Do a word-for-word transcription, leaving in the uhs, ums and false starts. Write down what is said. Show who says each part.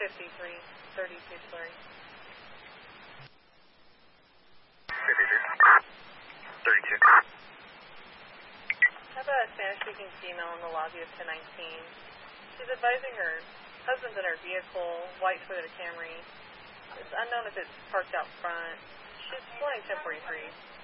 Speaker 1: fifty-three thirty-two Slurry.
Speaker 2: thirty-two.
Speaker 1: How about a Spanish-speaking female in the lobby of ten nineteen? She's advising her husband's in her vehicle, white Toyota Camry. It's unknown if it's parked out front. She's flying ten forty-three.